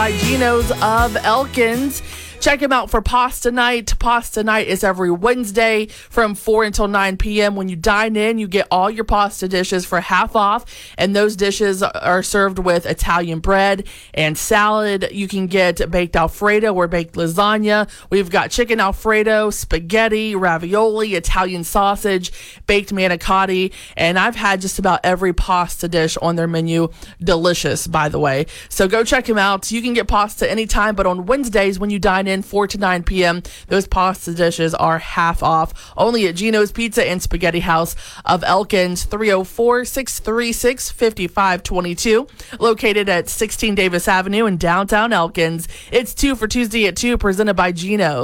by Gino's of Elkins. Check him out for Pasta Night. Pasta Night is every Wednesday from 4 until 9 p.m. When you dine in, you get all your pasta dishes for half off, and those dishes are served with Italian bread and salad. You can get baked Alfredo or baked lasagna. We've got chicken Alfredo, spaghetti, ravioli, Italian sausage, baked manicotti, and I've had just about every pasta dish on their menu. Delicious, by the way. So go check him out. You can get pasta anytime, but on Wednesdays when you dine in 4 to 9 p.m. those pasta dishes are half off. Only at Gino's Pizza and Spaghetti House of Elkins, 304-636-5522, located at 16 Davis Avenue in downtown Elkins. It's 2 for Tuesday at 2, presented by Gino's.